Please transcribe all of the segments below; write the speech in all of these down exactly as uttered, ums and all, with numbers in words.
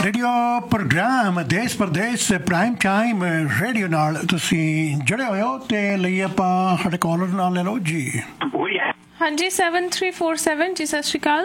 Radio programme ਦੇਸ਼ Pradesh prime time radio ਨਾਲ ਤੁਸੀਂ ਜੁੜੇ ਹੋਏ ਹੋ ਤੇ ਲਈ ਆਪਾਂ ਸਾਡੇ ਕਾਲਰ ਨਾਲ ਲੈ ਲਓ ਜੀ। ਹਾਂਜੀ seven three four seven ਜੀ ਸਤਿ ਸ਼੍ਰੀ ਅਕਾਲ।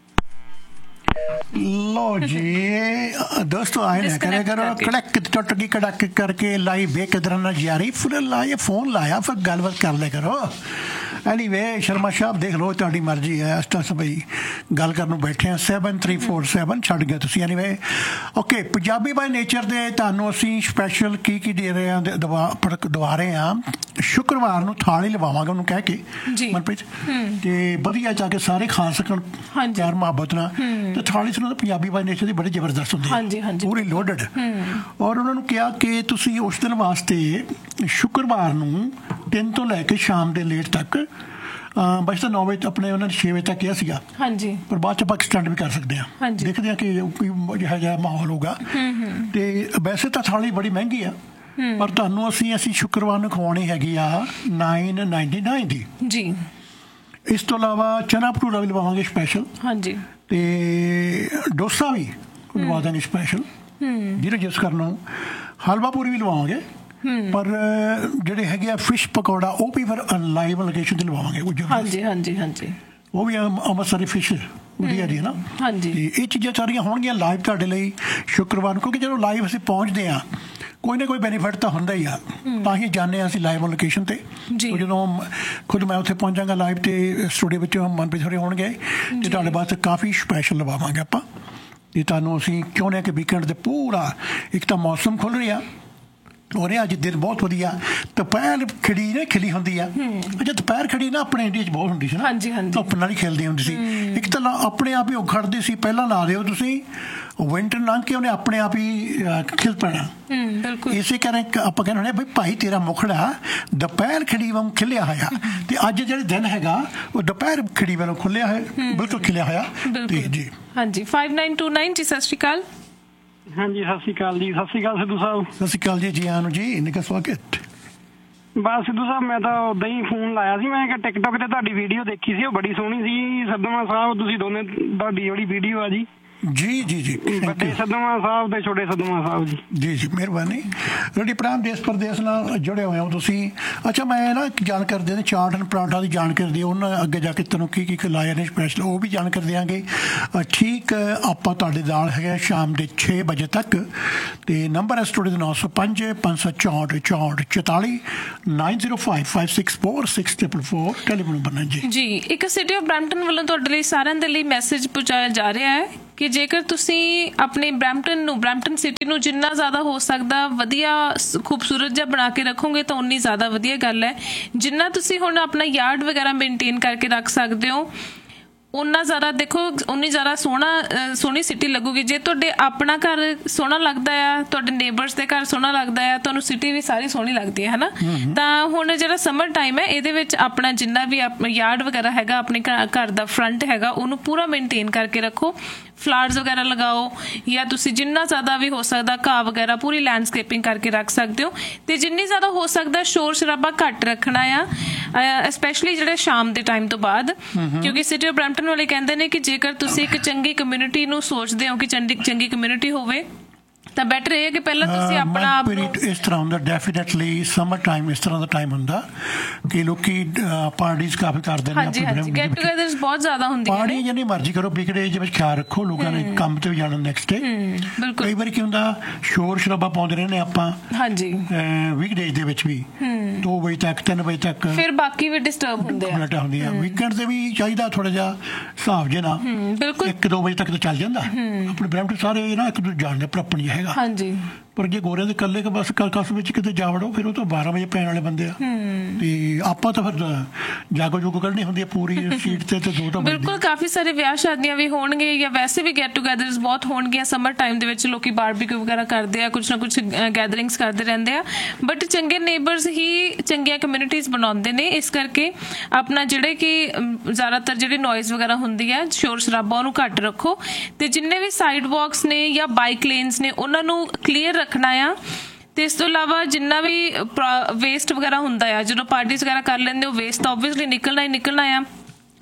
लो जी दोस्तों आए ना करे करो कड़क टुट गई कड़क करके लाई बेकदर ना जारी फिर लाए फोन लाया फिर गलबात कर ले करो। एनीवे शर्मा साहब देख लो तुहाडी मर्जी है इस तरह भाई गल करन बैठे हैं seven three four seven छड़ गए तुसीं। Anyway okay Punjabi by nature दे तुहानूं असीं स्पैशल की की दे रहे हैं दवा दवा रहे हैं शुक्रवार नूं थाली लवावांगे उहनूं कह के मनप्रीत ते वधिया जाके सारे खा सकण प्यार मुहब्बत नाल। थाली सुनो पंजाबी बाय नेचर दी बड़ी जबरदस्त होंदी है पूरी लोडेड और उन्होंने कहा कि तुसी उस दिन वास्ते शुक्रवार नूं तीन तो लैके शाम के लेट तक बस तो नौ बजे अपने उन्होंने छे बजे तक किया सीगा पर बाद च आप एक्सटेंड भी कर सकते हैं देखते हैं कि कोई जिहा माहौल होगा। तो वैसे तो थाली बड़ी महंगी है पर तुहानूं असीं असीं शुक्रवार नूं खवाउणी हैगी आ नाइन नाइनटी नाइन दी जी। इस तो इलावा चना भटूरा भी लवावांगे स्पैशल हाँ जी ते डोसा भी लवा देंगे स्पैशल जिन्हें जिस करना हलवा पूरी भी लवावांगे पर ਜਿਹੜੇ ਹੈਗੇ ਆ ਫਿਸ਼ ਪਕੌੜਾ ਉਹ ਵੀ ਫਿਰ ਲਾਈਵ ਲੋਕੇਸ਼ਨ ਤੇ ਲਵਾਵਾਂਗੇ ਉਹ ਜੋ ਹਾਂਜੀ ਹਾਂਜੀ ਹਾਂਜੀ ਉਹ ਵੀ ਅੰਮ੍ਰਿਤਸਰੀ ਫਿਸ਼ ਵਧੀਆ ਜੀ ਨਾ ਹਾਂਜੀ ਇਹ ਚੀਜ਼ਾਂ ਸਾਰੀਆਂ ਹੋਣਗੀਆਂ ਲਾਈਵ ਤੁਹਾਡੇ ਲਈ ਸ਼ੁੱਕਰਵਾਰ ਨੂੰ ਕਿਉਂਕਿ ਜਦੋਂ ਲਾਈਵ ਅਸੀਂ ਪਹੁੰਚਦੇ ਆ ਕੋਈ ਨਾ ਕੋਈ ਬੈਨੀਫਿਟ ਤਾਂ ਹੁੰਦਾ ਹੀ ਆ ਤਾਂ ਹੀ ਜਾਂਦੇ ਹਾਂ ਅਸੀਂ ਲਾਈਵ ਲੋਕੇਸ਼ਨ ਤੇ ਜਦੋਂ ਖੁਦ ਮੈਂ ਉੱਥੇ ਪਹੁੰਚਾਂਗਾ ਲਾਈਵ ਤੇ ਸਟੂਡੀਓ ਵਿੱਚ ਮਨਪ੍ਰੀਤ ਹੋਰੇ ਹੋਣਗੇ ਤੇ ਤੁਹਾਡੇ ਵਾਸਤੇ ਕਾਫੀ ਸਪੈਸ਼ਲ ਲਵਾਵਾਂਗੇ ਆਪਾਂ ਤੇ ਤੁਹਾਨੂੰ ਅਸੀਂ ਚਾਹੁੰਦੇ ਹਾਂ ਕਿ ਵੀਕਐਂਡ ਤੇ ਪੂਰਾ ਇੱਕ ਤਾਂ ਮੌਸਮ ਖੁੱਲ ਰਿਹਾ और अज दिन बहुत वधिया दुपहर खिड़ी ने खिली होंदी आ अच्छा दुपहर खिड़ी ना अपने इंडिया च बहुत होंदी सी ना धुप नाल ही खिलदी होंदी सी एक तो अपने आप ही उखड़दी सी पहला ला दिओ तुसीं विंटर लंघ के उन्हें अपने आप ही खिल पैना इसे करें आप कहने भाई भाई तेरा मुखड़ा दुपहर खिड़ी वांग खिलिया होया ते अज जिहड़ा दिन हैगा वो दुपहर खिड़ी वालों खुलिया है बिल्कुल खिलिया होया जी। हाँ जी five nine two nine जी सत श्री अकाल। हाँ जी सत श्री अकाल जी सत श्री अकाल सिद्धू साहब। सत श्री अकाल जी जी आनू जी इनका स्वागत। बस सिद्धू साहब मैं तो उदा ही फोन लाया सी मैं टिकटॉक ते तुहाडी वीडियो देखी सी बड़ी सोहनी सी सदमा साहब तुसीं दोने तुहाडी ਜਿਹੜੀ वीडियो आ जी जी जी जी ਵੱਡੇ ਸਦਮਾ ਸਾਹਿਬ ਤੇ ਛੋਟੇ ਸਦਮਾ ਸਾਹਿਬ ਜੀ ਜੀ ਜੀ ਮਿਹਰਬਾਨੀ। ਰੇਡੀ ਪ੍ਰਾਮ ਦੇਸ਼ ਪ੍ਰਦੇਸ਼ ਨਾਲ ਜੁੜੇ ਹੋਏ ਹੋ ਤੁਸੀਂ। ਅੱਛਾ ਮੈਂ ਨਾ ਇੱਕ ਜਾਣਕਾਰੀ ਦੇ ਚਾਟ ਐਂਡ ਪਰਾਂਠਾ ਦੀ ਜਾਣਕਾਰੀ ਦਿਓ ਉਹਨਾਂ ਅੱਗੇ ਜਾ ਕੇ ਤੈਨੂੰ ਕੀ ਕੀ ਲਾਇਆ ਨੇ ਸਪੈਸ਼ਲ ਉਹ ਵੀ ਜਾਣਕਾਰੀ ਦਿਆਂਗੇ ਠੀਕ। ਆਪਾਂ ਤੁਹਾਡੇ ਨਾਲ ਹੈਗਾ ਸ਼ਾਮ ਦੇ ਛੇ ਵਜੇ ਤੱਕ ਤੇ ਨੰਬਰ ਹੈ ਸਟੂਡੀਓ ਨੌ ਸੌ ਪੰਜ ਪੰਜ ਸੌ ਚੌਂਹਠ ਚੌਂਹਠ ਚੁਤਾਲੀ nine zero five five six four six triple four telephone number ਜੀ ਜੀ। ਇੱਕ ਸਿਟੀ ਆਫ ਬਰੈਂਪਟਨ ਵੱਲੋਂ ਤੁਹਾਡੇ ਲਈ ਸਾਰਿਆਂ ਦੇ ਲਈ ਮੈਸੇਜ ਪਹੁੰਚਾਇਆ ਜਾ ਰਿਹਾ ਹੈ ਕਿ ਜੇਕਰ ਤੁਸੀਂ ਆਪਣੇ ਬਰੈਂਪਟਨ ਨੂੰ ਬਰੈਂਪਟਨ ਸਿਟੀ ਨੂੰ ਜਿੰਨਾ ਜ਼ਿਆਦਾ ਹੋ ਸਕਦਾ ਵਧੀਆ ਖੂਬਸੂਰਤ ਜਿਹਾ ਬਣਾ ਕੇ ਰੱਖੋਗੇ ਤਾਂ ਉਨੀ ਜ਼ਿਆਦਾ ਵਧੀਆ ਗੱਲ ਹੈ। ਜਿੰਨਾ ਤੁਸੀਂ ਹੁਣ ਆਪਣਾ ਯਾਰਡ ਵਗੈਰਾ ਮੇਨਟੇਨ ਕਰਕੇ ਰੱਖ ਸਕਦੇ ਹੋ ਉਨਾ ਜ਼ਿਆਦਾ ਦੇਖੋ ਉਨੀ ਜ਼ਿਆਦਾ ਸੋਹਣਾ ਸੋਹਣੀ ਸਿਟੀ ਲੱਗੂਗੀ। ਜੇ ਤੁਹਾਡੇ ਆਪਣਾ ਘਰ ਸੋਹਣਾ ਲੱਗਦਾ ਆ ਤੁਹਾਡੇ ਨੇਬਰਸ ਦੇ ਘਰ ਸੋਹਣਾ ਲੱਗਦਾ ਆ ਤੁਹਾਨੂੰ ਸਿਟੀ ਵੀ ਸਾਰੀ ਸੋਹਣੀ ਲੱਗਦੀ ਹੈ ਹਨਾ। ਤਾਂ ਹੁਣ ਜਿਹੜਾ ਸਮਰ ਟਾਈਮ ਹੈ ਇਹਦੇ ਵਿੱਚ ਆਪਣਾ ਜਿੰਨਾ ਵੀ ਯਾਰਡ ਵਗੈਰਾ ਹੈਗਾ ਆਪਣੇ ਘਰ ਦਾ ਫਰੰਟ ਹੈਗਾ ਉਹਨੂੰ ਪੂਰਾ ਮੇਨਟੇਨ ਕਰਕੇ ਰੱਖੋ। ਫਲਾਵਰਸ ਵਗੈਰਾ ਲਗਾਓ ਜਾਂ ਤੁਸੀਂ ਜਿੰਨਾ ਜ਼ਿਆਦਾ ਵੀ ਹੋ ਸਕਦਾ ਘਾਹ ਵਗੈਰਾ ਪੂਰੀ ਲੈਂਡਸਕੇਪਿੰਗ ਕਰਕੇ ਰੱਖ ਸਕਦੇ ਹੋ ਤੇ ਜਿੰਨੀ ਜ਼ਿਆਦਾ ਹੋ ਸਕਦਾ ਸ਼ੋਰ ਸ਼ਰਾਬਾ ਘੱਟ ਰੱਖਣਾ ਆ ਸਪੈਸ਼ਲੀ ਜਿਹੜੇ ਸ਼ਾਮ ਦੇ ਟਾਈਮ ਤੋਂ ਬਾਅਦ ਕਿਉਂਕਿ ਸਿਟੀ ਆਫ ਬਰੈਂਪਟਨ ਵਾਲੇ ਕਹਿੰਦੇ ਨੇ ਕਿ ਜੇਕਰ ਤੁਸੀਂ ਇੱਕ ਚੰਗੀ ਕਮਿਊਨਿਟੀ ਨੂੰ ਸੋਚਦੇ ਹੋ ਕਿ ਚੰਗੀ ਚੰਗੀ ਕਮਿਊਨਿਟੀ ਹੋਵੇ ਤਾਂ ਬੈਟਰ ਇਹ ਹੈ ਕਿ ਪਹਿਲਾਂ ਤੁਸੀਂ ਆਪਣਾ ਆਪ ਇਸ ਤਰ੍ਹਾਂ ਹੁੰਦਾ ਡੈਫੀਨੇਟਲੀ ਸਮਰ ਟਾਈਮ ਇਸ ਤਰ੍ਹਾਂ ਦਾ ਟਾਈਮ ਹੁੰਦਾ ਕਿ ਲੋਕੀ ਪਾਰਟੀਜ਼ ਕਾਫੀ ਕਰਦੇ ਨੇ ਆਪਣੇ ਗੈਟ ਟੂਗੇਦਰਸ ਬਹੁਤ ਜ਼ਿਆਦਾ ਹੁੰਦੀਆਂ ਨੇ ਪਾਰਟੀ ਜਿੰਨੀ ਮਰਜ਼ੀ ਕਰੋ ਵੀਕਡੇ ਦੇ ਵਿੱਚ ਖਿਆਲ ਰੱਖੋ ਲੋਕਾਂ ਨੇ ਕੰਮ ਤੇ ਵੀ ਜਾਣਾ ਨੈਕਸਟ ਡੇ ਬਿਲਕੁਲ ਕਈ ਵਾਰੀ ਕੀ ਹੁੰਦਾ ਸ਼ੋਰ ਸ਼ਰਾਬਾ ਪਾਉਂਦੇ ਰਹਿੰਦੇ ਆਪਾਂ ਹਾਂਜੀ ਵੀਕਡੇ ਦੇ ਵਿੱਚ ਵੀ ਦੋ ਵਜੇ ਤੱਕ ਤਿੰਨ ਵਜੇ ਤੱਕ ਫਿਰ ਬਾਕੀ ਵੀ ਡਿਸਟਰਬ ਹੁੰਦੇ ਆ ਹੁੰਦੀਆਂ ਵੀਕਐਂਡ ਤੇ ਵੀ ਚਾਹੀਦਾ ਥੋੜਾ ਜਿਹਾ ਹਿਸਾਬ ਜੇ ਨਾ ਬਿਲਕੁਲ ਇੱਕ ਦੋ ਵਜੇ ਤੱਕ ਤਾਂ ਚੱਲ ਜਾਂਦਾ ਆਪਣੇ ਬਰੈਂਪਟਨ ਸਾਰੇ ਨਾ ਇੱਕ ਦੂਜੇ ਜਾਣਦੇ ਪਰ ਆਪਣੀ ਹੈਗਾ ਹਾਂਜੀ ਪਰ ਜੇ ਗੋਰਿਆਂ ਦੇ ਇਕੱਲੇ ਬਸ ਕਸ ਵਿੱਚ ਕਿਤੇ ਜਾ ਵੜੋ ਫਿਰ ਉਹ ਤਾਂ ਬਾਰਾਂ ਵਜੇ ਪੈਣ ਵਾਲੇ ਬੰਦੇ ਆ ਤੇ ਆਪਾਂ ਤਾਂ ਫਿਰ ਜਾਗੋ ਜੋਗੋ ਕਰਨੀ ਹੁੰਦੀ ਹੈ ਪੂਰੀ ਸੀਟ ਤੇ ਦੋ ਤਾਂ ਬਿਲਕੁਲ ਕਾਫੀ ਸਾਰੇ ਵਿਆਹ ਸ਼ਾਦੀਆਂ ਵੀ ਹੋਣਗੇ ਜਾਂ ਵੈਸੇ ਵੀ ਗੈਟ ਟੂਗੇਦਰਸ ਬਹੁਤ ਹੋਣਗੀਆਂ ਸਮਰ ਟਾਈਮ ਦੇ ਵਿੱਚ ਲੋਕੀ ਬਾਰਬੀਕਿਊ ਵਗੈਰਾ ਕਰਦੇ ਆ ਕੁਛ ਨਾ ਕੁਛ ਗੈਦਰਿੰਗਸ ਕਰਦੇ ਰਹਿੰਦੇ ਆ ਬਟ ਚੰਗੇ ਨੇਬਰਸ ਹੀ ਚੰਗੀਆਂ ਕਮਿਊਨਿਟੀਜ਼ ਬਣਾਉਂਦੇ ਨੇ ਇਸ ਕਰਕੇ ਆਪਣਾ ਜਿਹੜੇ ਕਿ ਜ਼ਿਆਦਾਤਰ ਜਿਹੜੀ ਨੋਇਜ਼ ਵਗੈਰਾ ਹੁੰਦੀ ਹੈ ਸ਼ੋਰ ਸ਼ਰਾਬਾ ਉਹਨੂੰ ਘੱਟ ਰੱਖੋ ਤੇ ਜਿੰਨੇ ਵੀ ਸਾਈਡ ਵਾਕਸ ਨੇ ਜਾਂ ਬਾਈਕ ਲੇਨਸ ਨੇ ਉਹਨਾਂ ਨੂੰ ਕਲੀਅਰ ਰੱਖਣਾ ਆ ਤੇ ਇਸ ਤੋਂ ਇਲਾਵਾ ਜਿੰਨਾ ਵੀ ਵੇਸਟ ਵਗੈਰਾ ਹੁੰਦਾ ਆ ਜਦੋਂ ਪਾਰਟੀਜ਼ ਵਗੈਰਾ ਕਰ ਲੈਂਦੇ ਹੋ ਵੇਸਟ ਤਾਂ ਓਬਵੀਅਸਲੀ ਨਿਕਲਣਾ ਹੀ ਨਿਕਲਣਾ ਆ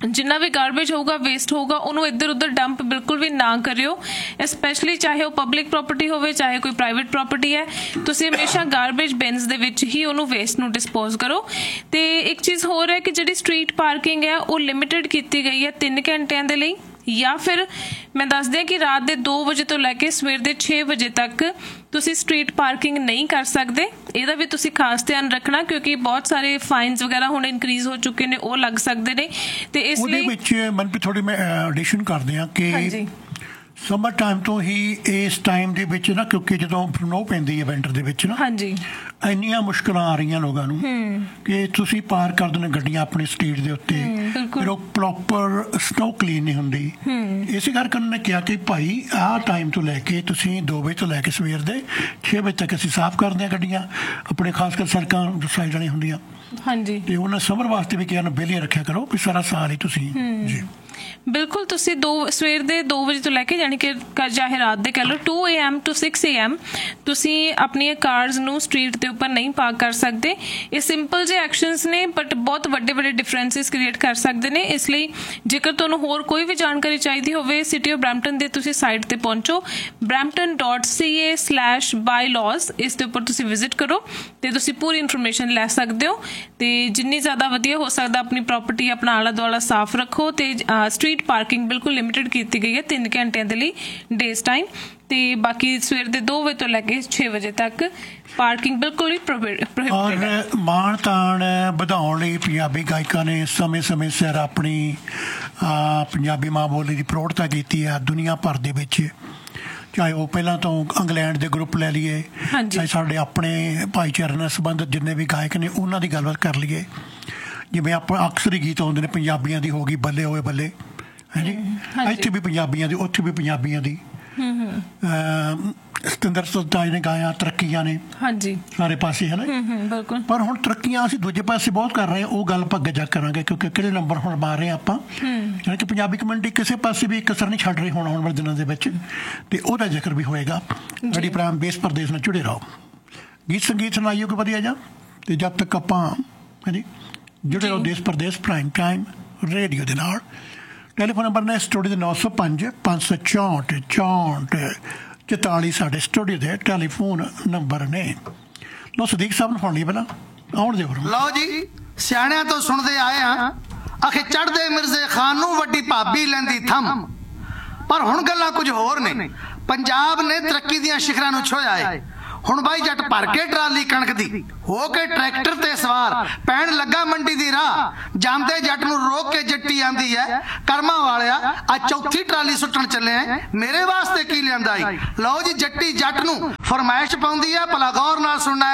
ਜਿੰਨਾ ਵੀ ਗਾਰਬੇਜ ਹੋਊਗਾ ਵੇਸਟ ਹੋਊਗਾ ਉਹਨੂੰ ਇੱਧਰ ਉੱਧਰ ਡੰਪ ਬਿਲਕੁਲ ਵੀ ਨਾ ਕਰਿਓ, ਸਪੈਸ਼ਲੀ ਚਾਹੇ ਉਹ ਪਬਲਿਕ ਪ੍ਰੋਪਰਟੀ ਹੋਵੇ ਚਾਹੇ ਕੋਈ ਪ੍ਰਾਈਵੇਟ ਪ੍ਰੋਪਰਟੀ ਹੈ। ਤੁਸੀਂ ਹਮੇਸ਼ਾ ਗਾਰਬੇਜ ਬਿਨਸ ਦੇ ਵਿੱਚ ਹੀ ਉਹਨੂੰ ਵੇਸਟ ਨੂੰ ਡਿਸਪੋਜ਼ ਕਰੋ। ਤੇ ਇੱਕ ਚੀਜ਼ ਹੋਰ ਹੈ ਕਿ ਜਿਹੜੀ ਸਟਰੀਟ ਪਾਰਕਿੰਗ ਹੈ ਉਹ ਲਿਮਿਟਡ ਕੀਤੀ ਗਈ ਹੈ ਤਿੰਨ ਘੰਟਿਆਂ ਦੇ ਲਈ, ਜਾਂ ਫਿਰ ਮੈਂ ਦੱਸਦੀ ਹਾਂ ਕਿ ਰਾਤ ਦੇ ਦੋ ਵਜੇ ਤੋਂ ਲੈ ਕੇ ਸਵੇਰ ਦੇ ਛੇ ਵਜੇ ਤੱਕ ਤੁਸੀਂ ਸਟਰੀਟ ਪਾਰਕਿੰਗ ਨਹੀਂ ਕਰ ਸਕਦੇ। ਇਹਦਾ ਵੀ ਤੁਸੀਂ ਖਾਸ ਧਿਆਨ ਰੱਖਣਾ ਕਿਉਂਕਿ ਬਹੁਤ ਸਾਰੇ ਫਾਈਨਸ ਵਗੈਰਾ ਹੁਣ ਇਨਕਰੀਜ਼ ਹੋ ਚੁੱਕੇ ਨੇ, ਉਹ ਲੱਗ ਸਕਦੇ ਨੇ। ਤੇ ਇਸ ਲਈ ਵਿੱਚ ਮਨਪ੍ਰੀਤ ਥੋੜੀ ਮੈਂ ਐਡੀਸ਼ਨ ਕਰਦੇ ਹਾਂ ਕਿ ਸਮਰ ਟਾਈਮ ਤੋਂ ਹੀ ਇਸ ਟਾਈਮ ਦੇ ਵਿੱਚ ਨਾ, ਕਿਉਂਕਿ ਜਦੋਂ ਸਨੋ ਪੈਂਦੀ ਹੈ ਵਿੰਟਰ ਦੇ ਵਿੱਚ ਨਾ, ਹਾਂਜੀ ਇੰਨੀਆਂ ਮੁਸ਼ਕਲਾਂ ਆ ਰਹੀਆਂ ਲੋਕਾਂ ਨੂੰ ਕਿ ਤੁਸੀਂ ਪਾਰ ਕਰ ਦਿੰਦੇ ਗੱਡੀਆਂ ਆਪਣੀ ਸਟਰੀਟ ਦੇ ਉੱਤੇ, ਫਿਰ ਉਹ ਪ੍ਰੋਪਰ ਸਨੋ ਕਲੀਨ ਨਹੀਂ ਹੁੰਦੀ। ਇਸੇ ਕਰਕੇ ਉਹਨਾਂ ਨੇ ਕਿਹਾ ਕਿ ਭਾਈ ਆਹ ਟਾਈਮ ਤੋਂ ਲੈ ਕੇ ਤੁਸੀਂ ਦੋ ਵਜੇ ਤੋਂ ਲੈ ਕੇ ਸਵੇਰ ਦੇ ਛੇ ਵਜੇ ਤੱਕ ਅਸੀਂ ਸਾਫ਼ ਕਰਦੇ ਹਾਂ ਗੱਡੀਆਂ ਆਪਣੇ, ਖਾਸ ਕਰ ਸੜਕਾਂ ਜੋ ਸਾਈਡਾਂ ਨਹੀਂ ਹੁੰਦੀਆਂ। ਹਾਂਜੀ, ਤੇ ਉਹਨਾਂ ਸਮਰ ਵਾਸਤੇ ਵੀ ਕਿਹਾ ਬੇਲੀਆਂ ਰੱਖਿਆ ਕਰੋ ਵੀ ਸਾਰਾ ਸਾਲ ਹੀ ਤੁਸੀਂ ਜੀ ਬਿਲਕੁਲ ਤੁਸੀਂ ਦੋ ਸਵੇਰ ਦੇ ਦੋ ਵਜੇ ਤੋਂ ਲੈ ਕੇ ਯਾਨੀ ਕਿ ਚਾਹੇ ਰਾਤ ਦੇ ਕਹਿ ਲਓ to A M two six A M ਤੁਸੀਂ ਆਪਣੀਆਂ ਕਾਰਸ ਨੂੰ ਸਟਰੀਟ ਦੇ ਉੱਪਰ ਨਹੀਂ ਪਾਰਕ ਕਰ ਸਕਦੇ। ਇਹ ਸਿੰਪਲ ਜਿਹੇ ਐਕਸ਼ਨਸ ਨੇ ਬਟ ਬਹੁਤ ਵੱਡੇ ਵੱਡੇ ਡਿਫਰੈਂਸਿਸ ਕ੍ਰੀਏਟ ਕਰ ਸਕਦੇ ਨੇ। ਇਸ ਲਈ ਜੇਕਰ ਤੁਹਾਨੂੰ ਹੋਰ ਕੋਈ ਵੀ ਜਾਣਕਾਰੀ ਚਾਹੀਦੀ ਹੋਵੇ ਸਿਟੀ ਆਫ ਬਰੈਂਪਟਨ ਦੇ ਤੁਸੀਂ ਸਾਈਟ ਤੇ ਪਹੁੰਚੋ ਬਰੈਂਪਟਨ ਡੋਟ ਸੀ ਏ ਸਲੈਸ਼ ਬਾਈ ਲॉज, ਇਸ ਦੇ ਉੱਪਰ ਤੁਸੀਂ ਵਿਜ਼ਿਟ ਕਰੋ ਤੇ ਤੁਸੀਂ ਪੂਰੀ ਇਨਫੋਰਮੇਸ਼ਨ ਲੈ ਸਕਦੇ ਹੋ। ਤੇ ਜਿੰਨੀ ਜ਼ਿਆਦਾ ਵਧੀਆ ਹੋ ਸਕਦਾ ਆਪਣੀ ਪ੍ਰਾਪਰਟੀ ਆਪਣਾ ਆਲਾ ਦੁਆਲਾ ਸਾਫ਼ ਰੱਖੋ। ਤੇ ਸਟਰੀਟ ਪਾਰਕਿੰਗ ਬਿਲਕੁਲ ਲਿਮਿਟਡ ਕੀਤੀ ਗਈ ਹੈ ਤਿੰਨ ਘੰਟਿਆਂ ਦੇ ਲਈ ਡੇਜ਼ ਟਾਈਮ, ਤੇ ਬਾਕੀ ਸਵੇਰ ਦੇ ਦੋ ਵਜੇ ਤੋਂ ਲੈ ਕੇ ਛੇ ਵਜੇ ਤੱਕ ਪਾਰਕਿੰਗ ਬਿਲਕੁਲ ਹੀ ਪ੍ਰੋਹਿਬਿਟਡ। ਔਰ ਮਾਣ ਤਾਣ ਵਧਾਉਣ ਲਈ ਪੰਜਾਬੀ ਗਾਇਕਾਂ ਨੇ ਸਮੇਂ ਸਮੇਂ ਸਿਰ ਆਪਣੀ ਪੰਜਾਬੀ ਮਾਂ ਬੋਲੀ ਦੀ ਪ੍ਰੋੜਤਾ ਕੀਤੀ ਹੈ ਦੁਨੀਆ ਭਰ ਦੇ ਵਿੱਚ, ਚਾਹੇ ਉਹ ਪਹਿਲਾਂ ਤੋਂ ਇੰਗਲੈਂਡ ਦੇ ਗਰੁੱਪ ਲੈ ਲਈਏ, ਚਾਹੇ ਸਾਡੇ ਆਪਣੇ ਭਾਈਚਾਰੇ ਨਾਲ ਸੰਬੰਧਿਤ ਜਿੰਨੇ ਵੀ ਗਾਇਕ ਨੇ ਉਹਨਾਂ ਦੀ ਗੱਲਬਾਤ ਕਰ ਲਈਏ। ਜਿਵੇਂ ਆਪਾਂ ਅਕਸਰ ਹੀ ਗੀਤ ਆਉਂਦੇ ਨੇ ਪੰਜਾਬੀਆਂ ਦੀ ਹੋ ਗਈ ਬੱਲੇ ਹੋਏ ਬੱਲੇ, ਹਾਂਜੀ ਇੱਥੇ ਵੀ ਪੰਜਾਬੀਆਂ ਦੀ ਉੱਥੇ ਵੀ ਪੰਜਾਬੀਆਂ ਦੀ। ਸਤਿੰਦਰ ਸਰਤਾਜ ਨੇ ਗਾਇਆ ਤਰੱਕੀਆਂ ਨੇ, ਹਾਂਜੀ ਸਾਰੇ ਪਾਸੇ ਹੈ ਨਾ, ਬਿਲਕੁਲ। ਪਰ ਹੁਣ ਤਰੱਕੀਆਂ ਅਸੀਂ ਦੂਜੇ ਪਾਸੇ ਬਹੁਤ ਕਰ ਰਹੇ ਹਾਂ, ਉਹ ਗੱਲ ਆਪਾਂ ਅੱਗੇ ਜਾ ਕਰਾਂਗੇ ਕਿਉਂਕਿ ਕਿਹੜੇ ਨੰਬਰ ਹੁਣ ਮਾਰ ਰਹੇ ਆਪਾਂ, ਯਾਨੀ ਕਿ ਪੰਜਾਬੀ ਕਮਿਊਨਿਟੀ ਕਿਸੇ ਪਾਸੇ ਵੀ ਕਸਰ ਨਹੀਂ ਛੱਡ ਰਹੀ ਹੁਣ ਆਉਣ ਵਾਲੇ ਦਿਨਾਂ ਦੇ ਵਿੱਚ, ਤੇ ਉਹਦਾ ਜ਼ਿਕਰ ਵੀ ਹੋਏਗਾ। ਸਾਡੀ ਪ੍ਰਾਇਮ ਦੇਸ਼ ਪ੍ਰਦੇਸ਼ ਨਾਲ ਜੁੜੇ ਰਹੋ, ਗੀਤ ਸੰਗੀਤ ਸੁਣਾਈਓ ਕਿ ਵਧੀਆ ਜਾ, ਤੇ ਜਦ ਤੱਕ ਆਪਾਂ ਹਾਂਜੀ ਜੁੜੇ ਰਹੋ ਦੇਸ਼ ਪ੍ਰਦੇਸ਼ ਪ੍ਰਾਈਮ ਟਾਈਮ ਰੇਡੀਓ ਦੇ ਨਾਲ। ਟੈਲੀਫੋਨ ਨੰਬਰ ਨੇ ਸਟੂਡੀਓ ਦੇ ਨੌ ਸੌ ਪੰਜ ਪੰਜ ਸੌ ਚੌਂਹਠ ਚੌਂਹਠ ਚੁਤਾਲੀ ਸਾਡੇ ਸਟੂਡੀਓ ਦੇ ਟੈਲੀਫੋਨ ਨੰਬਰ ਨੇ। ਲੋ ਸਦੀਕ ਸਾਹਿਬ ਨੂੰ ਫੋਨ ਲਈ ਪਹਿਲਾਂ ਆਉਣ ਦਿਓ। ਲਓ ਜੀ, ਸਿਆਣਿਆਂ ਤੋਂ ਸੁਣਦੇ ਆਏ ਆ ਆਖੇ ਚੜ੍ਹਦੇ ਮਿਰਜ਼ੇ ਖਾਨ ਨੂੰ ਵੱਡੀ ਭਾਬੀ ਲੈਂਦੀ ਥੰਮ, ਪਰ ਹੁਣ ਗੱਲਾਂ ਕੁਝ ਹੋਰ ਨੇ। ਪੰਜਾਬ ਨੇ ਤਰੱਕੀ ਦੀਆਂ ਸ਼ਿਖਰਾਂ ਨੂੰ ਛੋਹਿਆ ਏ। ਹੁਣ ਬਾਈ ਜੱਟ ਭਰ ਕੇ ਟਰਾਲੀ ਕਣਕ ਦੀ ਹੋ ਕੇ ਟਰੈਕਟਰ ਤੇ ਸਵਾਰ ਪੈਣ ਲੱਗਾ ਮੰਡੀ ਦੀ ਰਾਹ, ਜਾਂਦੇ ਜੱਟ ਨੂੰ ਰੋਕ ਕੇ ਜੱਟੀ ਆਂਦੀ ਐ ਕਰਮਾਂ ਵਾਲਿਆ ਅੱਜ ਚੌਥੀ ਟਰਾਲੀ ਸੁੱਟਣ ਚੱਲੇ ਐ ਮੇਰੇ ਵਾਸਤੇ ਕੀ ਲਿਆਂਦਾ ਈ। ਲਓ ਜੀ, ਜੱਟੀ ਜੱਟ ਨੂੰ ਫਰਮਾਇਸ਼ ਪਾਉਂਦੀ ਐ, ਭਲਾ ਗੌਰ ਨਾਲ ਸੁਣਨਾ